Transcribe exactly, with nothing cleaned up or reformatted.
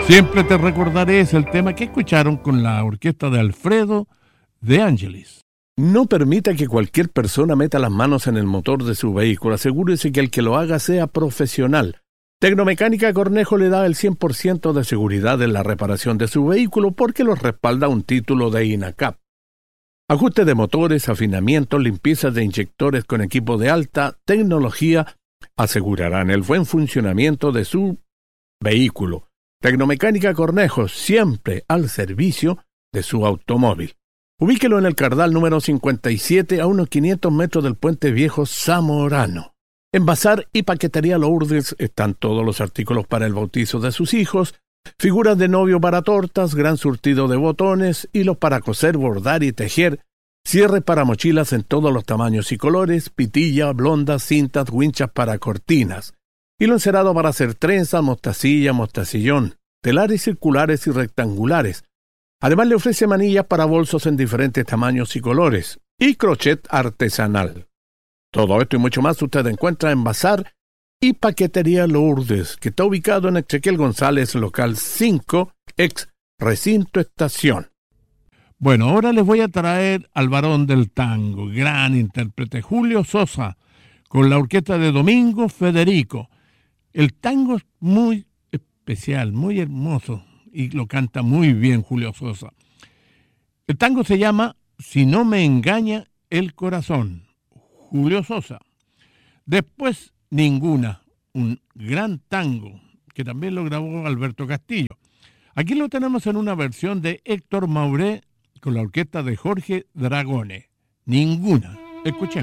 Siempre te recordaré es el tema que escucharon con la orquesta de Alfredo De Angelis. No permita que cualquier persona meta las manos en el motor de su vehículo. Asegúrese que el que lo haga sea profesional. Tecnomecánica Cornejo le da el cien por ciento de seguridad en la reparación de su vehículo porque lo respalda un título de INACAP. Ajuste de motores, afinamiento, limpieza de inyectores con equipo de alta tecnología asegurarán el buen funcionamiento de su vehículo. Tecnomecánica Cornejo, siempre al servicio de su automóvil. Ubíquelo en el Cardal número cincuenta y siete, a unos quinientos metros del Puente Viejo Zamorano. En Bazar y Paquetería Lourdes están todos los artículos para el bautizo de sus hijos, figuras de novio para tortas, gran surtido de botones, hilos para coser, bordar y tejer, cierres para mochilas en todos los tamaños y colores, pitilla, blondas, cintas, winchas para cortinas, hilo encerado para hacer trenza, mostacilla, mostacillón, telares circulares y rectangulares. Además le ofrece manillas para bolsos en diferentes tamaños y colores, y crochet artesanal. Todo esto y mucho más usted encuentra en Bazar y Paquetería Lourdes, que está ubicado en Ezequiel González, local cinco, ex Recinto Estación. Bueno, ahora les voy a traer al varón del tango, gran intérprete, Julio Sosa, con la orquesta de Domingo Federico. El tango es muy especial, muy hermoso, y lo canta muy bien Julio Sosa. El tango se llama Si no me engaña el corazón, Julio Sosa. Después, Ninguna, un gran tango, que también lo grabó Alberto Castillo. Aquí lo tenemos en una versión de Héctor Mauré con la orquesta de Jorge Dragone. Ninguna. Escuchemos.